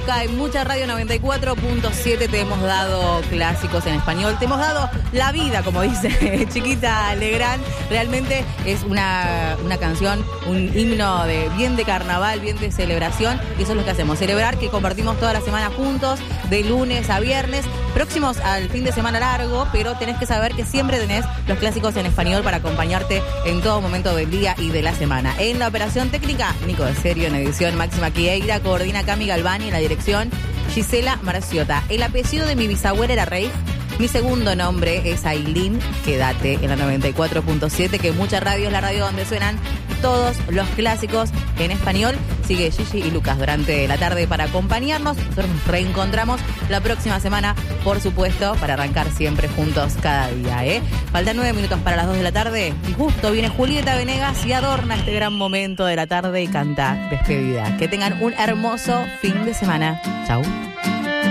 Acá en Mucha Radio 94.7 te hemos dado clásicos en español, te hemos dado la vida, como dice Chiquita Legrand. Realmente es una canción, un himno bien de carnaval, bien de celebración, y eso es lo que hacemos, celebrar que compartimos toda la semana juntos, de lunes a viernes, próximos al fin de semana largo, pero tenés que saber que siempre tenés los clásicos en español para acompañarte en todo momento del día y de la semana. En la operación técnica, Nico de Serio, en edición Máxima Quieira, coordina Cami Galvani, en la dirección Gisela Marciota. El apellido de mi bisabuela era Rey. Mi segundo nombre es Ailín. Quédate en la 94.7, que Mucha Radio es la radio donde suenan todos los clásicos en español. Sigue Gigi y Lucas durante la tarde para acompañarnos. Nosotros nos reencontramos la próxima semana, por supuesto, para arrancar siempre juntos cada día, ¿eh? Faltan 9 minutos para las 2 de la tarde y justo viene Julieta Venegas y adorna este gran momento de la tarde y canta despedida. Que tengan un hermoso fin de semana. Chau.